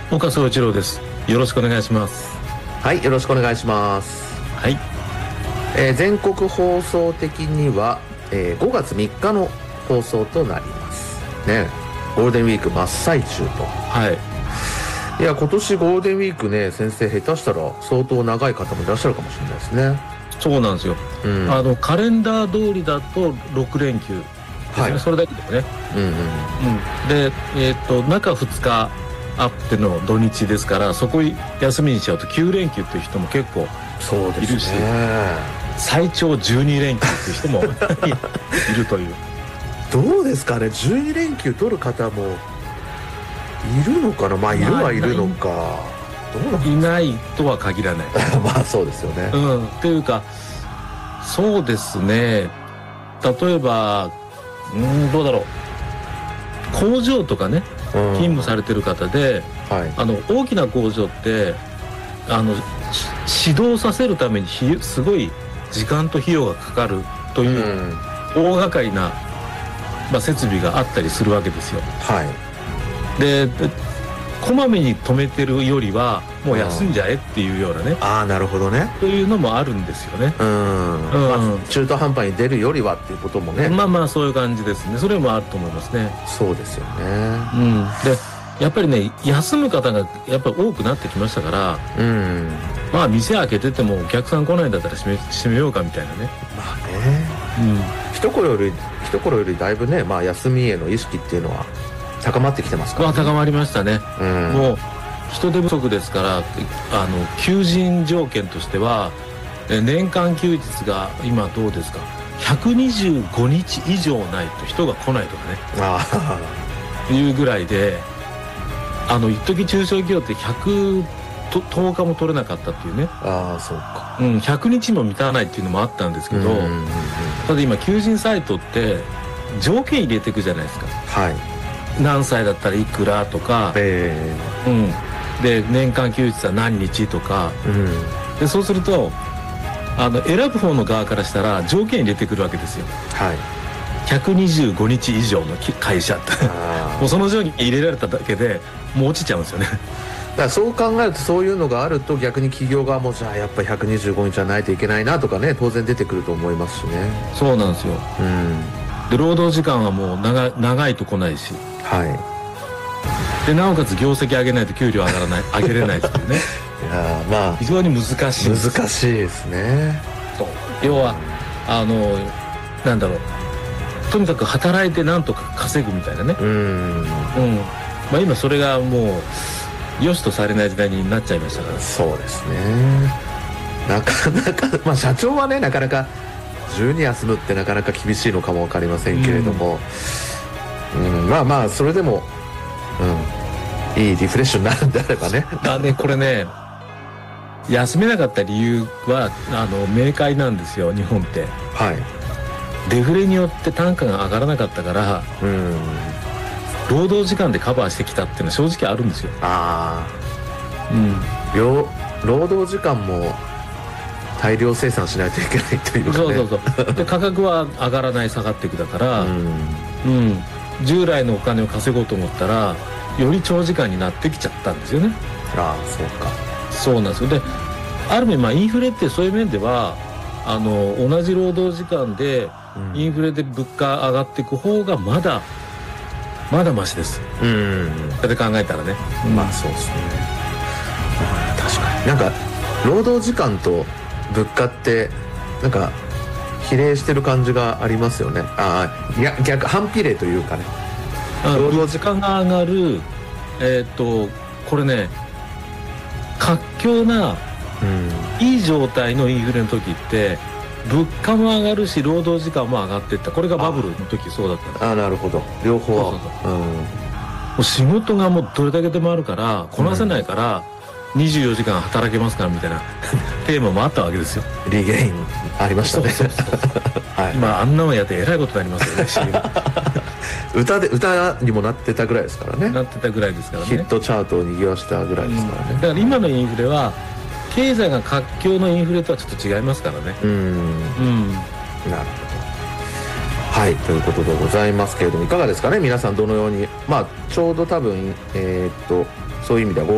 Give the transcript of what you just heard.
岡総一郎です。よろしくお願いします。 はい、よろしくお願いします。 はい。 全国放送的には、5月3日の放送となりますね。ゴールデンウィーク真っ最中と。 はい。 いや、今年ゴールデンウィークね、先生下手したら相当長い方もいらっしゃるかもしれないですね。 そうなんですよ。カレンダー通りだと6連休ですね。はい、それだけでもね。で、中2日あっての土日ですから、そこ休みにしちゃうと9連休っていう人も結構いるし、最長12連休っていう人もいるという。 どうですかね、12連休取る方もいるのかな。まあいるはいるのか、どういないとは限らないまあそうですよね。 っていうか、そうですね、例えばどうだろう、工場とかね、勤務されてる方で、大きな工場って始動させるためにすごい時間と費用がかかるという大掛かりな、設備があったりするわけですよ。でこまめに止めてるよりはもう休んじゃえっていうようなね、 なるほどね、 というのもあるんですよね。 中途半端に出るよりはっていうこともね、 そういう感じですね。それもあると思いますね。 そうですよね。 でやっぱりね、休む方がやっぱり多くなってきましたから、店開けててもお客さん来ないんだったら閉めようかみたいなね。一頃よりだいぶね、休みへの意識っていうのは高まってきてますからね。 高まりましたね。もう人手不足ですから、求人条件としては年間休日が今どうですか、125日以上ないと人が来ないとかねいうぐらいで、一時中小企業って110日も取れなかったっていうね。 そうか。 100日も満たないっていうのもあったんですけど、ただ今求人サイトって条件入れていくじゃないですか。何歳だったらいくらとか、で年間休日は何日とか、でそうすると選ぶ方の側からしたら条件入れてくるわけですよ。125日以上の会社ってもうその条件入れられただけでもう落ちちゃうんですよね。 だからそう考えると、そういうのがあると逆に企業側もじゃあやっぱり125日はないといけないなとかね、当然出てくると思いますしね。 そうなんですよ。で労働時間はもう長いと来ないし、でなおかつ業績上げないと給料上げれないっていうねいや非常に難しいですね。 要はなんだろう、とにかく働いてなんとか稼ぐみたいなね。今それがもう良しとされない時代になっちゃいましたから。 そうですね。なかなか社長はね、なかなか12休むってなかなか厳しいのかも分かりませんけれども、それでもいいリフレッシュになるんであればね。 これね、休めなかった理由は明快なんですよ、日本って。デフレによって単価が上がらなかったから、労働時間でカバーしてきたっていうのは正直あるんですよ。 労働時間も大量生産しないといけないというかね。 で価格は上がらない、下がっていくだから、従来のお金を稼ごうと思ったらより長時間になってきちゃったんですよね。 そうか。 そうなんですよ。である意味インフレってそういう面では同じ労働時間でインフレで物価上がっていく方がまだマシです。それで考えたらね。 そうですね。確かになんか労働時間と物価ってなんか比例してる感じがありますよね。逆反比例というかね。 労働時間が上がるこれね、活況な、いい状態のインフレの時って物価も上がるし労働時間も上がっていった。これがバブルの時そうだったんです。 なるほど。両方。もう仕事がもうどれだけでもあるからこなせないから、24時間働けますからみたいなテーマもあったわけですよ。 リゲインありましたね。 今あんなのやってえらいことになりますよね。 歌にもなってたぐらいですからね。 なってたぐらいですからね。 ヒットチャートを賑わしたぐらいですからね。 だから今のインフレは経済が活況のインフレとはちょっと違いますからね。 なるほど。ということでございますけれども、いかがですかね、皆さん。どのようにちょうど多分そういう意味では